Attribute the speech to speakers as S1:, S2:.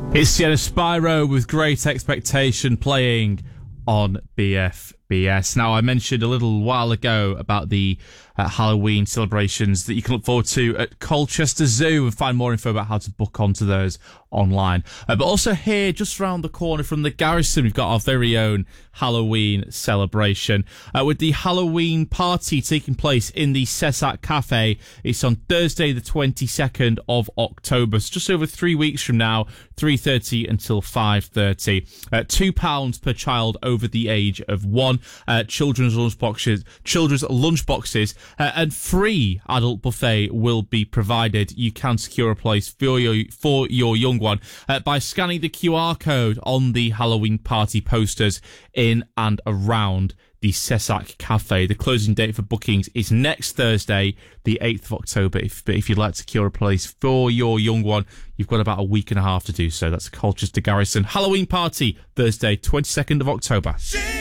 S1: It's Sienna Spyro with Great Expectation playing on BFBS. Now, I mentioned a little while ago about the Halloween celebrations that you can look forward to at Colchester Zoo and find more info about how to book onto those online. But also here, just around the corner from the Garrison, we've got our very own Halloween celebration with the Halloween party taking place in the Cessac Cafe. It's on Thursday, the 22nd of October. So just over 3 weeks from now, 3:30 until 5:30. £2 per child over the age of 1. Children's lunchboxes, and free adult buffet will be provided. You can secure a place for your young one by scanning the QR code on the Halloween party posters in and around the Cessac Cafe. The closing date for bookings is next Thursday, the 8th of October. If you'd like to secure a place for your young one, you've got about a week and a half to do so. That's Colchester Garrison Halloween party, Thursday, 22nd of October.